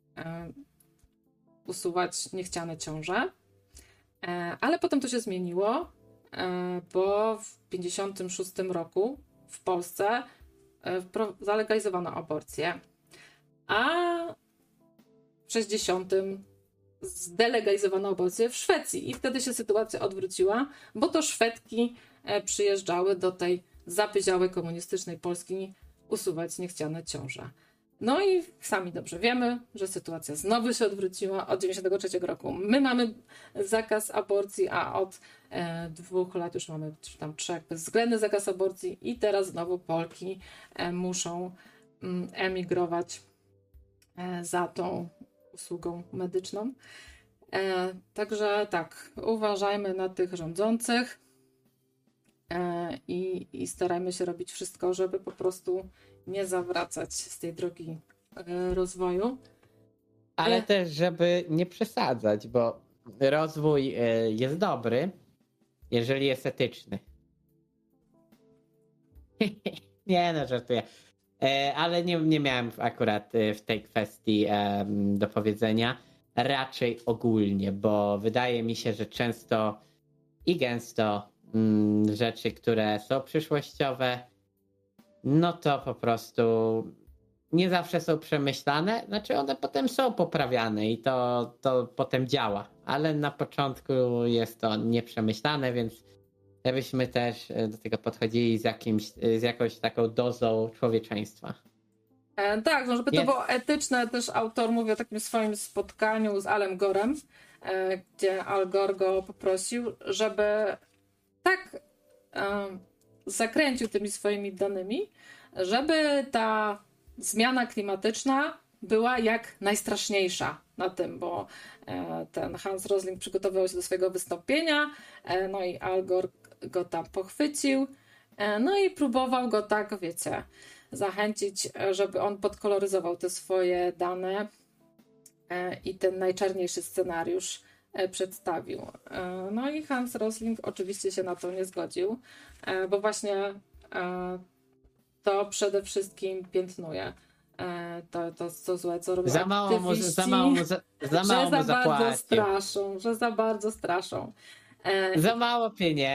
usuwać niechciane ciąże, ale potem to się zmieniło, bo w 56 roku w Polsce zalegalizowano aborcję, a w 60 zdelegalizowano aborcję w Szwecji i wtedy się sytuacja odwróciła, bo to Szwedki przyjeżdżały do tej zapyziałej komunistycznej Polski usuwać niechciane ciąże. No i sami dobrze wiemy, że sytuacja znowu się odwróciła od 93 roku. My mamy zakaz aborcji, a od 2 lat już mamy, czy tam 3, bezwzględny zakaz aborcji i teraz znowu Polki muszą emigrować za tą usługą medyczną. Także tak, uważajmy na tych rządzących i starajmy się robić wszystko, żeby po prostu nie zawracać z tej drogi rozwoju. Ale też, żeby nie przesadzać, bo rozwój jest dobry, jeżeli jest etyczny. Nie, no żartuję. Ale nie miałem akurat w tej kwestii do powiedzenia. Raczej ogólnie, bo wydaje mi się, że często i gęsto rzeczy, które są przyszłościowe, no to po prostu nie zawsze są przemyślane. Znaczy one potem są poprawiane i to potem działa. Ale na początku jest to nieprzemyślane, więc żebyśmy też do tego podchodzili z jakąś taką dozą człowieczeństwa. Tak, no żeby to było etyczne, też autor mówi o takim swoim spotkaniu z Alem Gorem, gdzie Al Gore go poprosił, żeby tak zakręcił tymi swoimi danymi, żeby ta zmiana klimatyczna była jak najstraszniejsza na tym, bo ten Hans Rosling przygotowywał się do swojego wystąpienia, no i Al Gore go tam pochwycił, no i próbował go tak, wiecie, zachęcić, żeby on podkoloryzował te swoje dane i ten najczarniejszy scenariusz przedstawił. No i Hans Rosling oczywiście się na to nie zgodził, bo właśnie to przede wszystkim piętnuje to złe, co robią aktywiści, za mało mu zapłacił. że za bardzo straszą. Za mało pieniędzy.